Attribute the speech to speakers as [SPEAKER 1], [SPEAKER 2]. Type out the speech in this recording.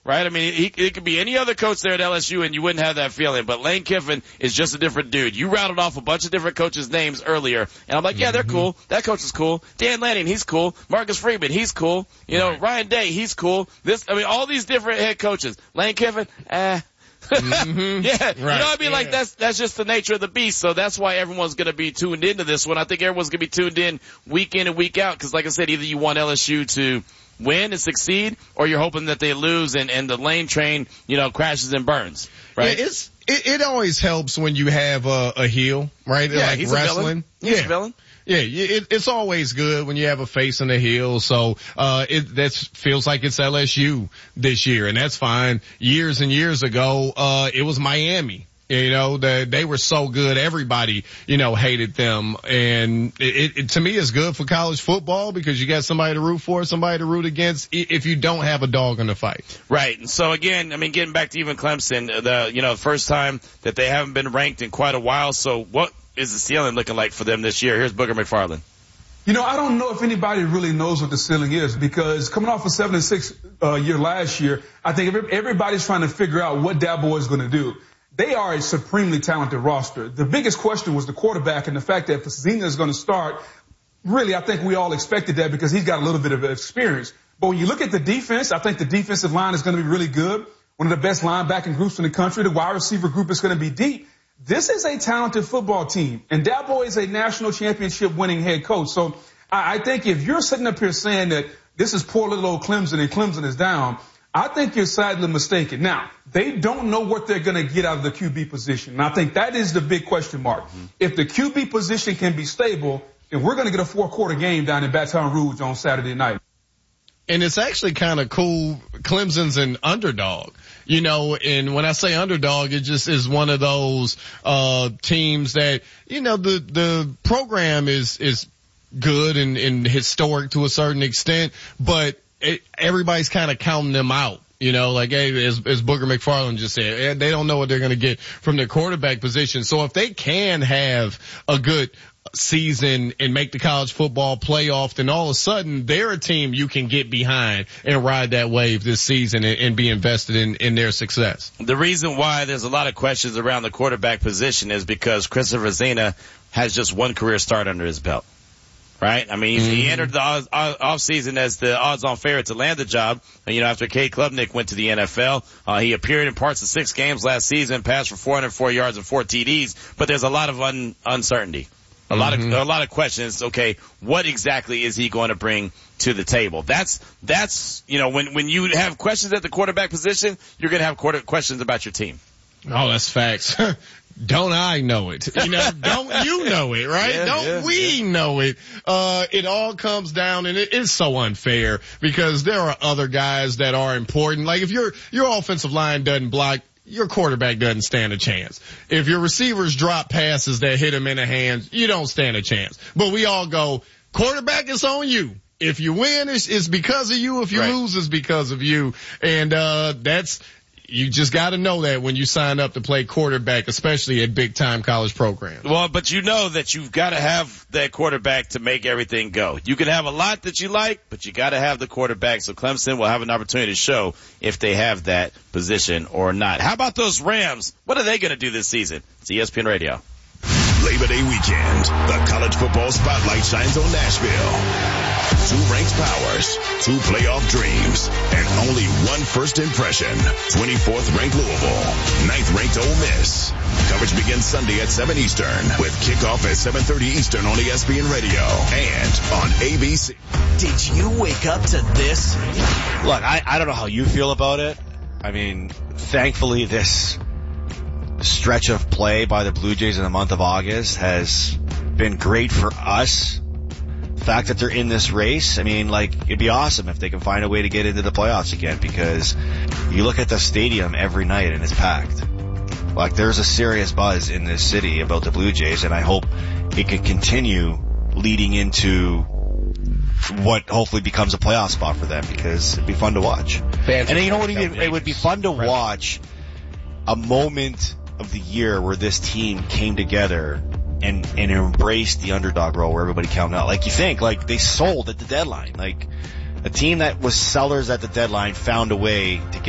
[SPEAKER 1] right? I mean, it could be any other coach there at LSU and you wouldn't have that feeling, but Lane Kiffin is just a different dude. You rattled off a bunch of different coaches' names earlier, and I'm like, yeah, they're cool. That coach is cool. Dan Lanning, he's cool. Marcus Freeman, he's cool. You know, Ryan Day, he's cool. All these different head coaches. Lane Kiffin, Yeah,
[SPEAKER 2] Right.
[SPEAKER 1] you know what I mean? Like, that's just the nature of the beast. So that's why everyone's going to be tuned into this one. I think everyone's going to be tuned in week and week out because, like I said, either you want LSU to win and succeed or you're hoping that they lose and the Lane train, crashes and burns, right?
[SPEAKER 2] Yeah, it always helps when you have a heel, right?
[SPEAKER 1] Yeah,
[SPEAKER 2] like
[SPEAKER 1] he's
[SPEAKER 2] wrestling.
[SPEAKER 1] A villain. He's a villain.
[SPEAKER 2] Yeah, it's always good when you have a face and a heel. So, that feels like it's LSU this year, and that's fine. Years and years ago, it was Miami. They were so good. Everybody, hated them. And it to me is good for college football because you got somebody to root for, somebody to root against if you don't have a dog in the fight.
[SPEAKER 1] Right. And so again, I mean, getting back to even Clemson, the first time that they haven't been ranked in quite a while. So what is the ceiling looking like for them this year? Here's Booger McFarland.
[SPEAKER 3] I don't know if anybody really knows what the ceiling is because coming off a 7-6 year last year, I think everybody's trying to figure out what Dabo is going to do. They are a supremely talented roster. The biggest question was the quarterback and the fact that Fazina is going to start. Really, I think we all expected that because he's got a little bit of experience. But when you look at the defense, I think the defensive line is going to be really good. One of the best linebacking groups in the country. The wide receiver group is going to be deep. This is a talented football team, and Dabo is a national championship winning head coach. So I think if you're sitting up here saying that this is poor little old Clemson and Clemson is down, I think you're sadly mistaken. Now, they don't know what they're going to get out of the QB position. And I think that is the big question mark. If the QB position can be stable, then we're going to get a 4-quarter game down in Baton Rouge on Saturday night.
[SPEAKER 2] And it's actually kind of cool. Clemson's an underdog, and when I say underdog, it just is one of those, teams that, the program is good and historic to a certain extent, but everybody's kind of counting them out. Hey, as Booger McFarland just said, they don't know what they're going to get from their quarterback position. So if they can have a good season and make the college football playoff, then all of a sudden they're a team you can get behind and ride that wave this season and be invested in their success.
[SPEAKER 1] The reason why there's a lot of questions around the quarterback position is because Christopher Zena has just one career start under his belt. Right? I mean, he entered the off season as the odds-on favorite to land the job. After Cade Klubnik went to the NFL, he appeared in parts of 6 games last season, passed for 404 yards and 4 TDs, but there's a lot of uncertainty. A lot of questions. Okay, what exactly is he going to bring to the table? That's when you have questions at the quarterback position, you're going to have questions about your team.
[SPEAKER 2] Oh, that's facts. Don't I know it? Don't you know it, right? Don't we know it? It all comes down, and it is so unfair because there are other guys that are important. Like if your offensive line doesn't block, your quarterback doesn't stand a chance. If your receivers drop passes that hit him in the hands, you don't stand a chance. But we all go, quarterback is on you. If you win, it's because of you. If you lose, it's because of you. And you just got to know that when you sign up to play quarterback, especially at big-time college programs.
[SPEAKER 1] Well, but you know that you've got to have that quarterback to make everything go. You can have a lot that you like, but you got to have the quarterback. So Clemson will have an opportunity to show if they have that position or not. How about those Rams? What are they going to do this season? It's ESPN Radio.
[SPEAKER 4] Labor Day weekend, the college football spotlight shines on Nashville. 2 ranked powers, 2 playoff dreams, and only 1 first impression. 24th ranked Louisville, 9th ranked Ole Miss. Coverage begins Sunday at 7 Eastern with kickoff at 7:30 Eastern on ESPN Radio and on ABC.
[SPEAKER 5] Did you wake up to this?
[SPEAKER 6] Look, I don't know how you feel about it. I mean, thankfully this stretch of play by the Blue Jays in the month of August has been great for us. The fact that they're in this race, I mean, it'd be awesome if they can find a way to get into the playoffs again because you look at the stadium every night and it's packed. There's a serious buzz in this city about the Blue Jays, and I hope it can continue leading into what hopefully becomes a playoff spot for them because it'd be fun to watch. And you know what? It would be fun to watch a moment of the year where this team came together and embraced the underdog role where everybody counted out. You think, they sold at the deadline. A team that was sellers at the deadline found a way to get